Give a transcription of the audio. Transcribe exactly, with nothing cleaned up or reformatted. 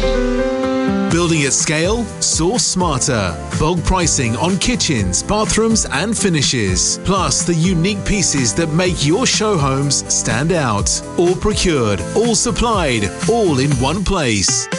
Building at scale? Source smarter. Bulk pricing on kitchens, bathrooms and finishes. Plus the unique pieces that make your show homes stand out. All procured, all supplied, all in one place.